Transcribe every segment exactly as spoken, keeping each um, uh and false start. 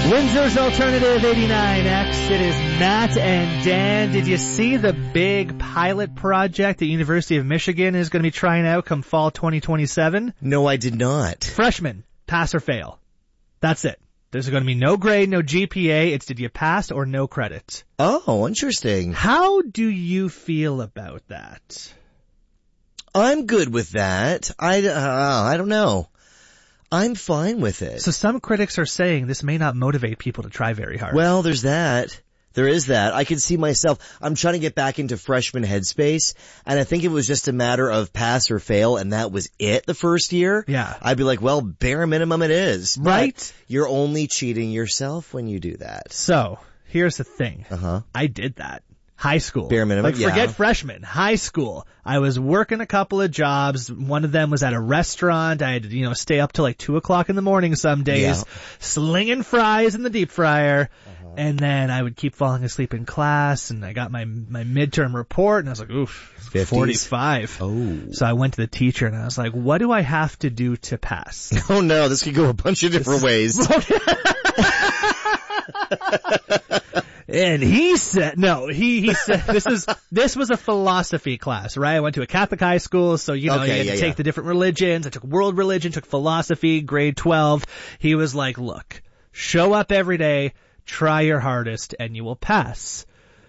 Windsor's Alternative eighty-nine X. It is Matt and Dan. Did you see the big pilot project the University of Michigan is going to be trying out come fall twenty twenty-seven? No, I did not. Freshmen, pass or fail. That's it. There's going to be no grade, no G P A. It's did you pass or no credit. Oh, interesting. How do you feel about that? I'm good with that. I, uh, I don't know. I'm fine with it. So some critics are saying this may not motivate people to try very hard. Well, there's that. There is that. I can see myself. I'm trying to get back into freshman headspace, and I think it was just a matter of pass or fail, and that was it the first year. Yeah. I'd be like, well, bare minimum it is. Right? But you're only cheating yourself when you do that. So, here's the thing. Uh-huh. I did that. High school. Bare minimum, Like, forget yeah. freshman. High school. I was working a couple of jobs. One of them was at a restaurant. I had to, you know, stay up till like two o'clock in the morning some days, Yeah. slinging fries in the deep fryer. Uh-huh. And then I would keep falling asleep in class, and I got my my midterm report, and I was like, oof, fifties? forty-five. Oh. So I went to the teacher, and I was like, what do I have to do to pass? Oh no, this could go a bunch of different ways. And he said, no, he, he said, this is, this was a philosophy class, right? I went to a Catholic high school, so, you know, Okay, you had yeah, to take yeah. the different religions. I took world religion, took philosophy, grade twelve. He was like, look, show up every day, try your hardest, and you will pass.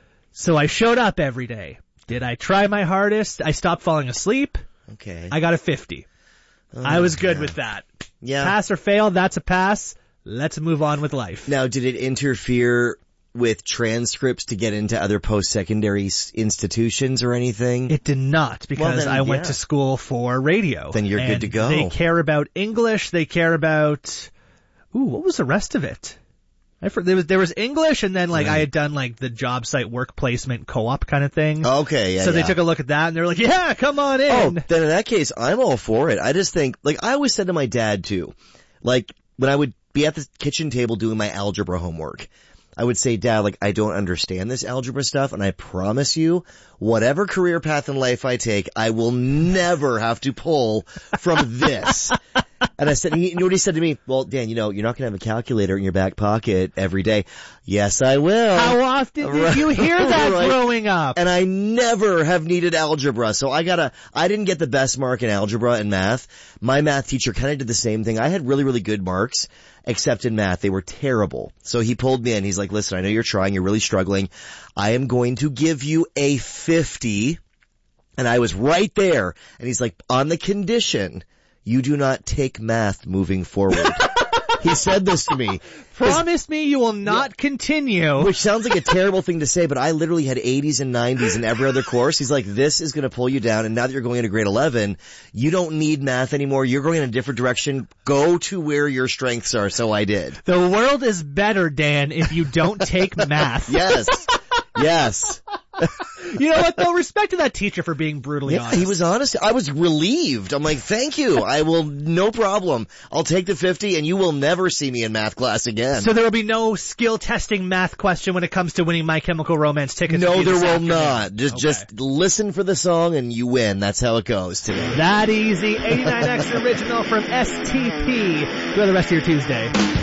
So I showed up every day. Did I try my hardest? I stopped falling asleep. Okay. I got a fifty. Oh, I was good yeah. with that. Yeah. Pass or fail, that's a pass. Let's move on with life. Now, did it interfere with transcripts to get into other post-secondary s- institutions or anything? It did not, because Well, then, I went yeah. to school for radio. Then you're good and to go. They care about English. They care about, ooh, what was the rest of it? I for, there was there was English, and then like Right. I had done like the job site work placement co-op kind of thing. Okay, yeah, so they yeah. took a look at that, and they were like, "Yeah, come on in." Oh, then in that case, I'm all for it. I just think, like, I always said to my dad too, like, when I would be at the kitchen table doing my algebra homework, I would say, Dad, like, I don't understand this algebra stuff, and I promise you, whatever career path in life I take, I will never have to pull from this. And I said, you know what he said to me? Well, Dan, you know, you're not going to have a calculator in your back pocket every day. Yes, I will. How often did you hear that Right. growing up? And I never have needed algebra. So I gotta, I didn't get the best mark in algebra and math. My math teacher kind of did the same thing. I had really, really good marks, except in math. They were terrible. So he pulled me in. He's like, listen, I know you're trying. You're really struggling. I am going to give you a fifty. And I was right there. And he's like, on the condition you do not take math moving forward. He said this to me. Promise me you will not continue. Which sounds like a terrible thing to say, but I literally had eighties and nineties in every other course. He's like, this is going to pull you down, and now that you're going into grade eleven, you don't need math anymore. You're going in a different direction. Go to where your strengths are. So I did. The world is better, Dan, if you don't take math. Yes. Yes. You know what, though? Respect to that teacher for being brutally Yeah, honest. he was honest. I was relieved. I'm like, thank you. I will, no problem. I'll take the fifty, and you will never see me in math class again. So there will be no skill testing math question when it comes to winning My Chemical Romance tickets. No, for you there this will afternoon. not. Just, Okay. just listen for the song and you win. That's how it goes today. That easy. eighty-nine X original from S T P. Enjoy the rest of your Tuesday.